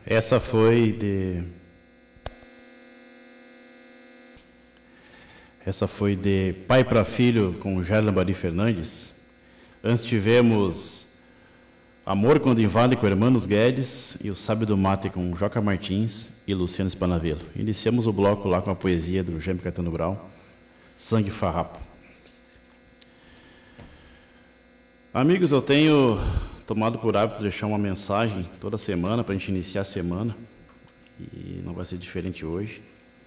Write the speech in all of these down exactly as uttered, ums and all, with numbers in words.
Essa foi de... Essa foi de Pai para Filho, com Jair Lambari Fernandes. Antes tivemos Amor Quando Invade, com Hermanos Guedes, e O Sábio do Mate, com Joca Martins e Luciano Spanavello. Iniciamos o bloco lá com a poesia do Jaime Caetano Brau, Sangue Farrapo. Amigos, eu tenho tomado por hábito deixar uma mensagem toda semana para a gente iniciar a semana, e não vai ser diferente hoje.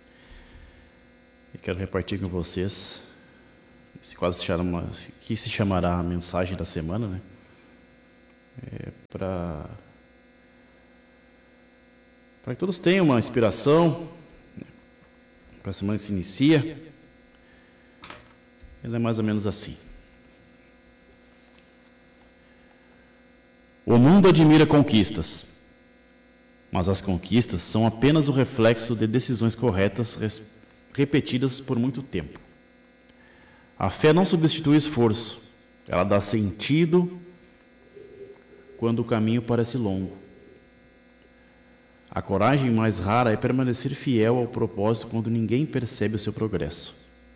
E quero repartir com vocês esse quase se chama, que se chamará a mensagem da semana, né? É para para que todos tenham uma inspiração, né? Para a semana que se inicia. Ela é mais ou menos assim. O mundo admira conquistas, mas as conquistas são apenas o reflexo de decisões corretas repetidas por muito tempo. A fé não substitui o esforço, ela dá sentido quando o caminho parece longo. A coragem mais rara é permanecer fiel ao propósito quando ninguém percebe o seu progresso.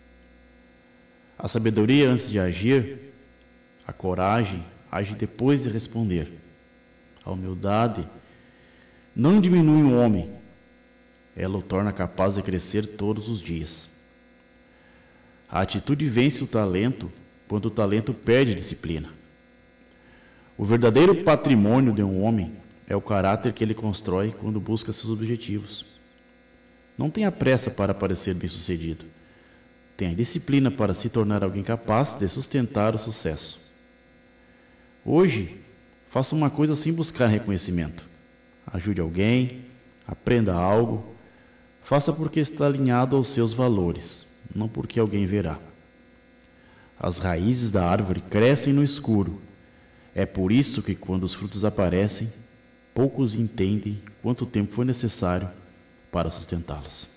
A sabedoria antes de agir, a coragem age depois de responder. A humildade não diminui um homem, ela o torna capaz de crescer todos os dias. A atitude vence o talento quando o talento perde disciplina. O verdadeiro patrimônio de um homem é o caráter que ele constrói quando busca seus objetivos. Não tenha pressa para parecer bem-sucedido. Tenha disciplina para se tornar alguém capaz de sustentar o sucesso. Hoje, faça uma coisa sem buscar reconhecimento. Ajude alguém, aprenda algo. Faça porque está alinhado aos seus valores, não porque alguém verá. As raízes da árvore crescem no escuro. É por isso que, quando os frutos aparecem, poucos entendem quanto tempo foi necessário para sustentá-los.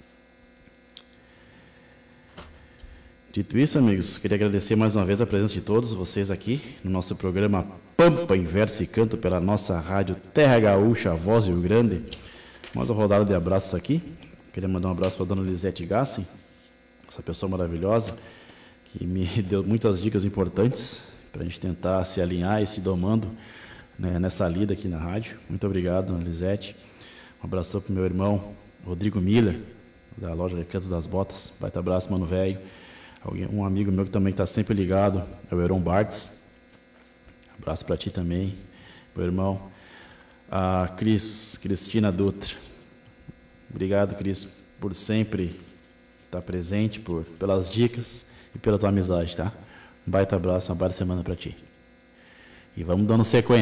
Dito isso, amigos, queria agradecer mais uma vez a presença de todos vocês aqui no nosso programa Pampa em Verso e Canto pela nossa rádio Terra Gaúcha, Voz do Rio Grande. Mais uma rodada de abraços aqui. Queria mandar um abraço para a dona Lisete Gassi, essa pessoa maravilhosa, que me deu muitas dicas importantes para a gente tentar se alinhar e se domando, né, nessa lida aqui na rádio. Muito obrigado, dona Lisete. Um abraço para o meu irmão Rodrigo Miller, da loja Recanto das Botas. Baita abraço, mano velho. Um amigo meu que também está sempre ligado é o Heron Bartz. Abraço para ti também, meu irmão. A Cris, Cristina Dutra. Obrigado, Cris, por sempre estar presente, por, pelas dicas e pela tua amizade, tá? Um baita abraço, uma baita semana para ti. E vamos dando sequência.